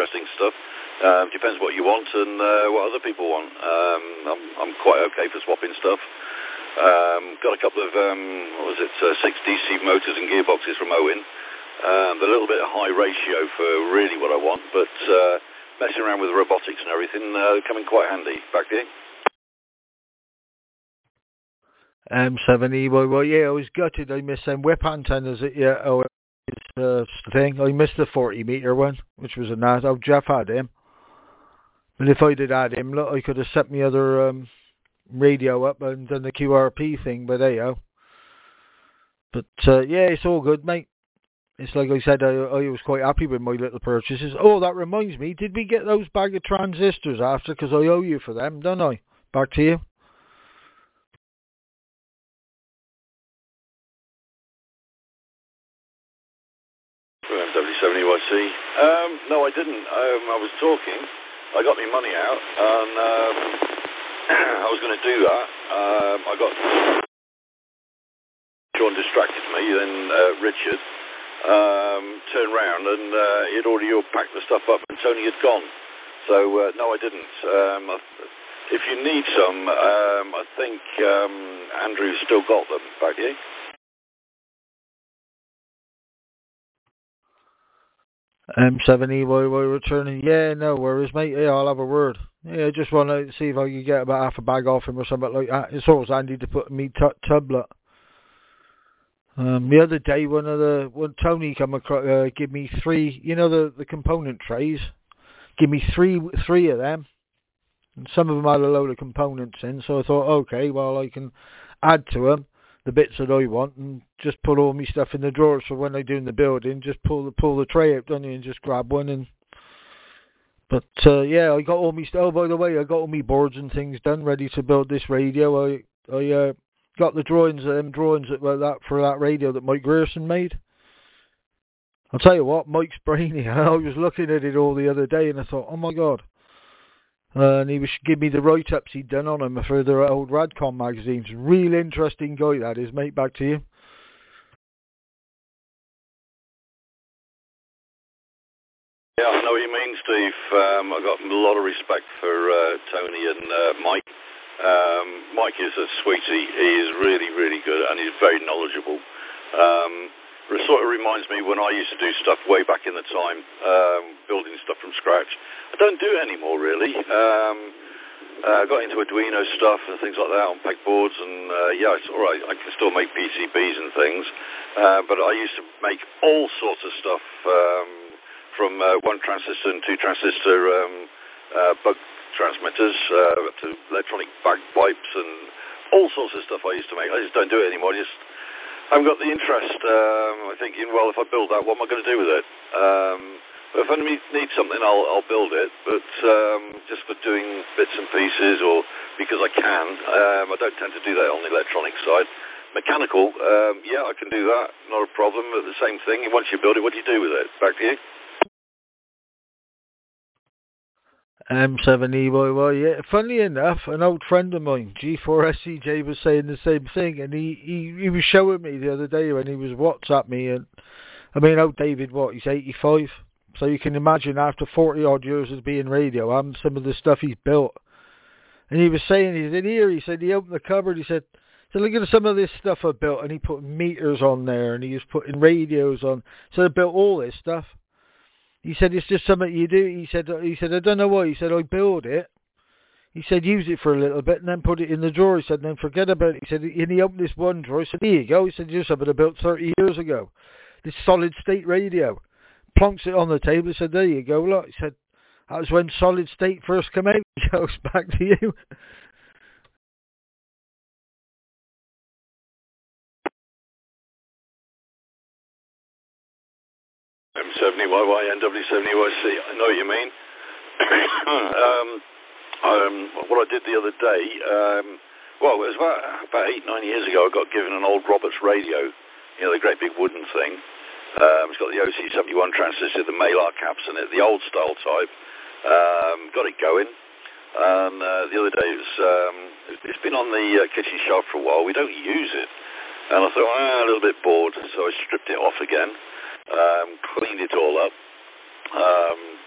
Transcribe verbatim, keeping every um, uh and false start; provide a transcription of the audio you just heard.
interesting stuff. Um, depends what you want and uh, what other people want. Um, I'm, I'm quite okay for swapping stuff. Um, got a couple of, um, what was it, uh, six D C motors and gearboxes from Owen. Um, a little bit of high ratio for really what I want, but uh, messing around with the robotics and everything, uh, coming quite handy. Back to you. M seven E Y Y, yeah, I was gutted. I missed them whip antennas. Yeah, oh, it's uh, the thing. I missed the forty meter one, which was a nice. Oh, Jeff had him. But if I did add him, look, I could have set my other um, radio up and done the Q R P thing, but there you go. But uh, yeah, it's all good, mate. It's like I said, I, I was quite happy with my little purchases. Oh, that reminds me, did we get those bag of transistors after? Because I owe you for them, don't I? Back to you. M W seven E Y C. Um, no, I didn't. Um, I was talking. I got my money out, and um, I was going to do that. Um, I got Sean distracted me, then uh, Richard um, turned round, and uh, he'd already all packed the stuff up, and Tony had gone. So uh, no, I didn't. Um, I, if you need some, um, I think um, Andrew's still got them. Back here. M seven E Y Y returning. Yeah, no worries, mate. Yeah, I'll have a word. Yeah, I just want to see if I can get about half a bag off him or something like that. It's always handy to put me t- tablet. Um, the other day, one of the when Tony come across, uh, give me three. You know the the component trays. Give me three three of them, and some of them had a load of components in. So I thought, okay, well I can add to them the bits that I want and just put all my stuff in the drawers for when I do in the building. Just pull the pull the tray out, don't you, and just grab one. And but uh, yeah, I got all my stuff. Oh, by the way, I got all my boards and things done, ready to build this radio. I I uh, got the drawings, um, drawings that were that for that radio that Mike Grierson made. I'll tell you what, Mike's brainy. I was looking at it all the other day, and I thought, oh my god. Uh, and he was give me the write-ups he'd done on him for the old Radcom magazines. Real interesting guy, that is, mate. Back to you. Yeah, I know what you mean, Steve. Um, I've got a lot of respect for uh, Tony and uh, Mike. Um, Mike is a sweetie. He is really, really good, and he's very knowledgeable. Um, it sort of reminds me when I used to do stuff way back in the time, um, building stuff from scratch. I don't do it anymore, really. Um, uh, I got into Arduino stuff and things like that on pegboards, and uh, yeah, it's all right. I can still make P C Bs and things, uh, but I used to make all sorts of stuff um, from uh, one transistor and two transistor um, uh, bug transmitters uh, up to electronic bagpipes and all sorts of stuff I used to make. I just don't do it anymore. I just I haven't got the interest. Um, I'm thinking, well, if I build that, what am I going to do with it? Um, if I need something, I'll, I'll build it. But um, just for doing bits and pieces or because I can, um, I don't tend to do that on the electronic side. Mechanical, um, yeah, I can do that. Not a problem. But the same thing. Once you build it, what do you do with it? Back to you. M seven E Y Y, yeah. Funnily enough, an old friend of mine, G four S C J, was saying the same thing, and he, he, he was showing me the other day when he was WhatsApp me, and I mean, old David, what, he's eighty-five, so you can imagine after forty odd years of being radio, and some of the stuff he's built, and he was saying, he's in here, he said, he opened the cupboard, he said, so look at some of this stuff I built, and he put meters on there, and he was putting radios on, so I built all this stuff. He said, it's just something you do. He said, he said, I don't know why. He said, I build it. He said, use it for a little bit and then put it in the drawer. He said, then forget about it. He said, and he opened this one drawer. He said, here you go. He said, here's something I built thirty years ago. This solid state radio. Plonks it on the table. He said, there you go. Look. He said, that was when solid state first came out. He goes, back to you. M seventy Y Y, N W seventy Y C. I know what you mean. um, um, what I did the other day, um, well, it was about, about eight, nine years ago, I got given an old Roberts radio, you know, the great big wooden thing. Um, it's got the O C seventy-one transistor, the Malar caps in it, the old style type. Um, got it going. And uh, the other day, it was, um, it's been on the uh, kitchen shelf for a while. We don't use it. And I thought, ah, a little bit bored, so I stripped it off again. Um, cleaned it all up, um,